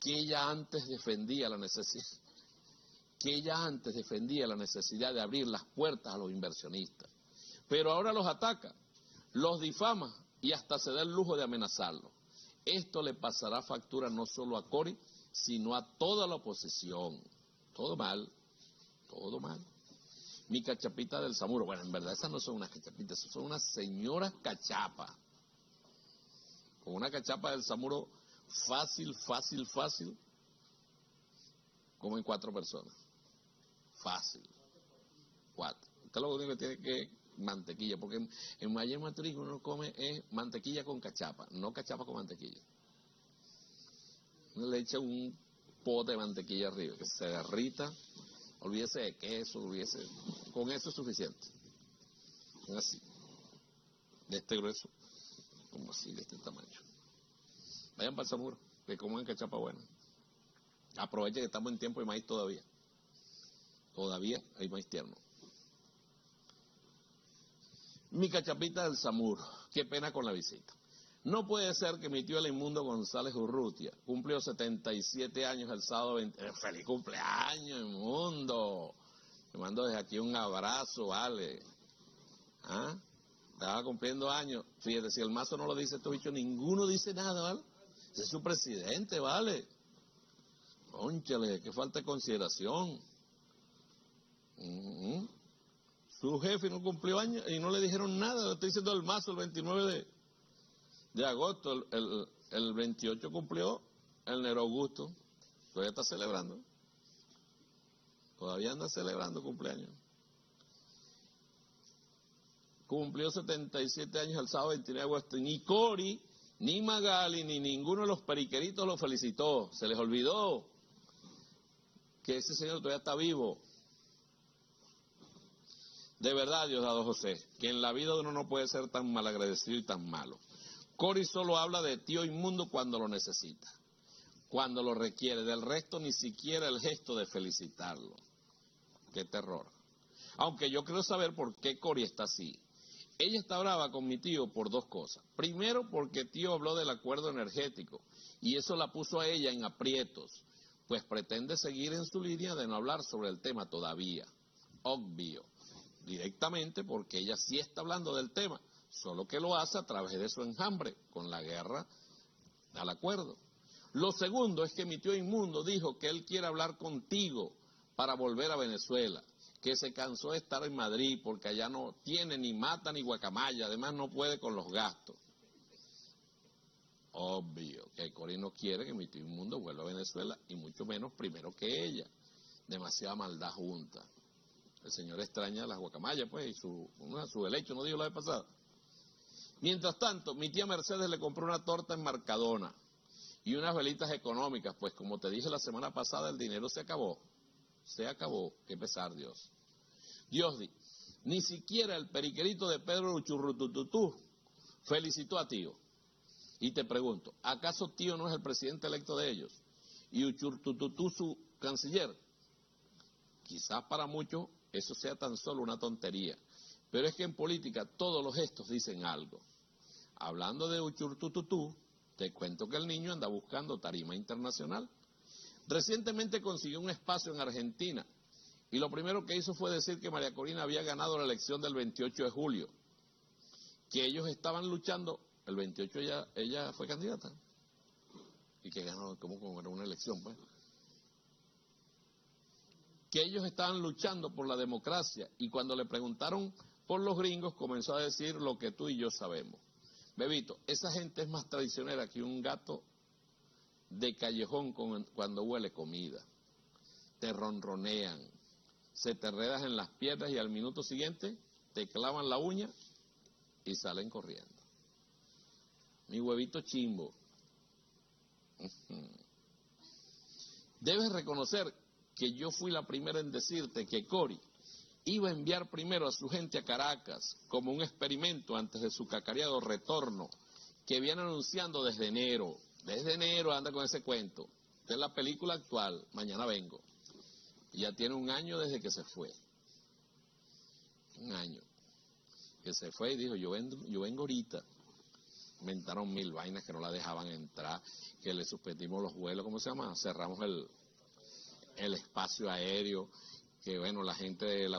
que ella antes defendía la necesidad de abrir las puertas a los inversionistas. Pero ahora los ataca, los difama y hasta se da el lujo de amenazarlos. Esto le pasará factura no solo a Cory, sino a toda la oposición. Todo mal, todo mal. Mi cachapita del Samuro, bueno, en verdad esas no son unas cachapitas, esas son unas señoras cachapas. Con una cachapa del Samuro fácil, como en 4 personas. Fácil. 4. Usted lo único que tiene que mantequilla, porque en Valle Matriz uno come es mantequilla con cachapa, no cachapa con mantequilla. Uno le echa un pote de mantequilla arriba, que se derrita, olvídese de queso, con eso es suficiente. Así, de este grueso, como así, de este tamaño. Vayan para el Samuro, que coman cachapa buena. Aprovechen que estamos en tiempo de maíz todavía. Todavía hay maíz tierno. Mi cachapita del Samuro, qué pena con la visita. No puede ser que mi tío el inmundo González Urrutia cumplió 77 años el sábado 20. ¡Feliz cumpleaños, inmundo! Le mando desde aquí un abrazo, vale. ¿Ah? Estaba cumpliendo años. Fíjate, si el mazo no lo dice estos bichos, ninguno dice nada, ¿vale? Ese es su presidente, ¿vale? Cónchale, qué falta de consideración. Su jefe no cumplió años y no le dijeron nada. Le estoy diciendo el mazo el 29 de agosto. El 28 cumplió el Nero Augusto. Todavía está celebrando. Todavía anda celebrando cumpleaños. Cumplió 77 años el sábado 29 de agosto. Ni Cory, ni Magali, ni ninguno de los periqueritos lo felicitó. Se les olvidó que ese señor todavía está vivo. De verdad, Diosdado José, que en la vida uno no puede ser tan malagradecido y tan malo. Cory solo habla de tío inmundo cuando lo necesita, cuando lo requiere. Del resto ni siquiera el gesto de felicitarlo. Qué terror. Aunque yo quiero saber por qué Cory está así. Ella está brava con mi tío por 2 cosas. Primero, porque tío habló del acuerdo energético y eso la puso a ella en aprietos, pues pretende seguir en su línea de no hablar sobre el tema todavía. Obvio. Directamente porque ella sí está hablando del tema, solo que lo hace a través de su enjambre, con la guerra al acuerdo. Lo segundo es que mi tío inmundo dijo que él quiere hablar contigo para volver a Venezuela, que se cansó de estar en Madrid porque allá no tiene ni mata ni guacamaya, además no puede con los gastos. Obvio que Cory no quiere que mi tío inmundo vuelva a Venezuela, y mucho menos primero que ella. Demasiada maldad junta. El señor extraña las guacamayas, pues, y su helecho, ¿no dijo la vez pasada? Mientras tanto, mi tía Mercedes le compró una torta en Mercadona y unas velitas económicas, pues, como te dije la semana pasada, el dinero se acabó. Se acabó. Qué pesar, Dios. Diosdi, ni siquiera el periquerito de Pedro Uchurrutututú felicitó a tío. Y te pregunto, ¿acaso tío no es el presidente electo de ellos? ¿Y Uchurrutututú su canciller? Quizás para muchos eso sea tan solo una tontería, pero es que en política todos los gestos dicen algo. Hablando de Uchurrutututú, te cuento que el niño anda buscando tarima internacional. Recientemente consiguió un espacio en Argentina y lo primero que hizo fue decir que María Corina había ganado la elección del 28 de julio, que ellos estaban luchando, el 28 ella fue candidata, y que ganó, como era una elección, pues. Que ellos estaban luchando por la democracia, y cuando le preguntaron por los gringos comenzó a decir lo que tú y yo sabemos. Bebito, esa gente es más traicionera que un gato de callejón cuando huele comida. Te ronronean, se te enredas en las piernas y al minuto siguiente te clavan la uña y salen corriendo. Mi huevito chimbo. Debes reconocer que yo fui la primera en decirte que Cory iba a enviar primero a su gente a Caracas como un experimento antes de su cacareado retorno que viene anunciando desde enero. Desde enero anda con ese cuento. Esta es la película actual, Mañana Vengo. Ya tiene 1 año desde que se fue. 1 año. Que se fue y dijo, yo vengo ahorita. inventaron mil vainas que no la dejaban entrar, que le suspendimos los vuelos, ¿cómo se llama? Cerramos el espacio aéreo, que bueno, la gente de la